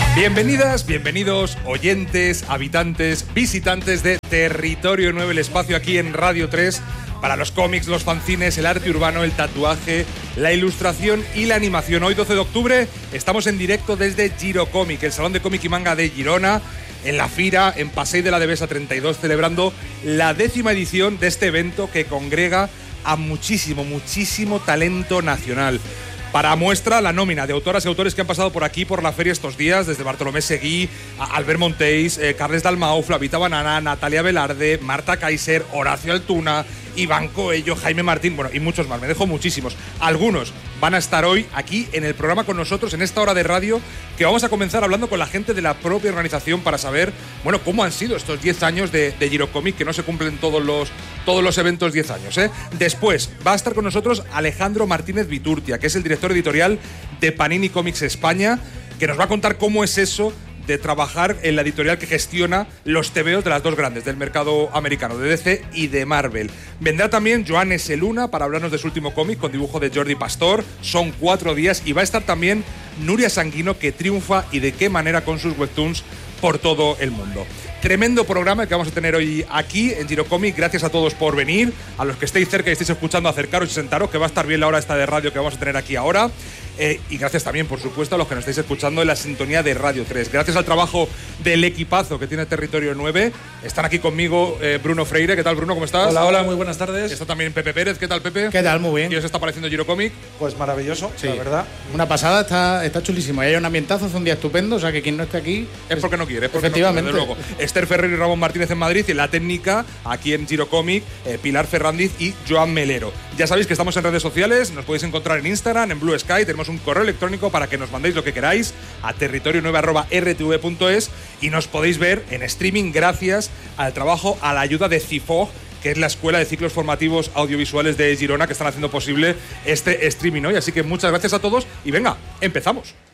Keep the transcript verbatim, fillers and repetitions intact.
Bienvenidas, bienvenidos, oyentes, habitantes, visitantes de Territorio nueve, el espacio aquí en Radio tres para los cómics, los fanzines, el arte urbano, el tatuaje, la ilustración y la animación. Hoy, doce de octubre, estamos en directo desde Girocomic, el salón de cómic y manga de Girona, en la Fira, en Passeig de la Devesa treinta y dos, celebrando la décima edición de este evento que congrega a muchísimo, muchísimo talento nacional. Para muestra, la nómina de autoras y autores que han pasado por aquí, por la feria estos días, desde Bartolomé Seguí, Albert Montéis, eh, Carles Dalmau, Flavita Banana, Natalia Velarde, Marta Kaiser, Horacio Altuna, Iván Coello, Jaime Martín, bueno, y muchos más, me dejo muchísimos. Algunos van a estar hoy aquí en el programa con nosotros, en esta hora de radio, que vamos a comenzar hablando con la gente de la propia organización para saber, bueno, cómo han sido estos diez años de, de Girocomic, que no se cumplen todos los, todos los eventos diez años, ¿eh? Después va a estar con nosotros Alejandro Martínez Viturtia, que es el director editorial de Panini Comics España, que nos va a contar cómo es eso de trabajar en la editorial que gestiona los tebeos de las dos grandes del mercado americano, de D C y de Marvel. Vendrá también Joan S. Luna para hablarnos de su último cómic con dibujo de Jordi Pastor. Son cuatro días y va a estar también Nuria Sanguino, que triunfa y de qué manera con sus webtoons por todo el mundo. Tremendo programa que vamos a tener hoy aquí en Girocomic. Gracias a todos por venir. A los que estéis cerca y estéis escuchando, acercaros y sentaros, que va a estar bien la hora esta de radio que vamos a tener aquí ahora. Eh, y gracias también, por supuesto, a los que nos estáis escuchando en la sintonía de Radio tres. Gracias al trabajo del equipazo que tiene Territorio nueve. Están aquí conmigo eh, Bruno Freire. ¿Qué tal, Bruno? ¿Cómo estás? Hola, hola, muy buenas tardes. Está también Pepe Pérez. ¿Qué tal, Pepe? ¿Qué tal? Muy bien. ¿Y os está pareciendo Girocomic? Pues maravilloso, Sí, la verdad. Una pasada, está, está chulísimo. Hay un ambientazo, hace un día estupendo, o sea que quien no esté aquí Es porque no quiere, es porque efectivamente. no quiere, desde luego. Esther Ferrer y Ramón Martínez en Madrid, y en la técnica, aquí en Girocomic, eh, Pilar Ferrandiz y Joan Melero. Ya sabéis que estamos en redes sociales, nos podéis encontrar en Instagram, en Blue Sky, tenemos un correo electrónico para que nos mandéis lo que queráis a territorio nueve arroba r t v punto es, y nos podéis ver en streaming gracias al trabajo, a la ayuda de CIFOG, que es la Escuela de Ciclos Formativos Audiovisuales de Girona, que están haciendo posible este streaming hoy. Así que muchas gracias a todos y venga, empezamos.